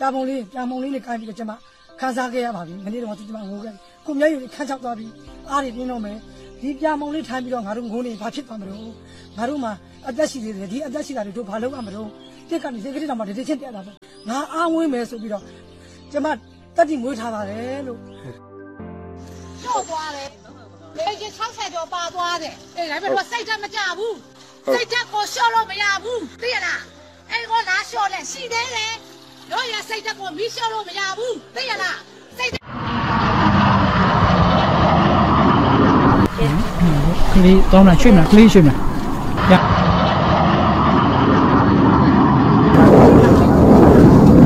လေးနဲ့ကိုင်းပြီးတော့ကျွန်မခန်းစားခဲ့ရပါပြီမနေ့တော့ကျွန်မငိုခဲ့ကိုမြတ်ယူခန်းချောက်သွားပြီးအားတွေပြင်းတော့မယ်ဒီပြာမုံလေးထိုင်ပြီးတော့ငါတို့ငိုနေဘာဖြစ်သွားမလို့ငါတို့မှာအသက်ရှိသေးတယ်ဒီအသက်ရှိတာတွေတို့ဘာလုပ်ရမလို့တက်ကနေစိတ်ကလေးတောင်မှတတိချင်းတက်လာပဲငါအားဝင်းမယ်ဆိုပြီးတော့ကျွန်မတက်တိမွေးထားပါတယ်လို့ကျော်သွားတယ်လေကြီး60ကျော်ပါသွားတယ်အေးဒါပေမဲ့စိတ်တက်မကြဘူးစိတ်တက်ကိုလျှော့လို့မရဘူးသိရလားအဲ့ကောလားလျှော့လဲရှိသေးတယ်တို့ရစိတ်တက်ကိုမီးလျှော့လို့မရဘူးသိရလားစိတ်ကလေးတောင်းလာရွှေ့မလားကလေးရွှေ့မလား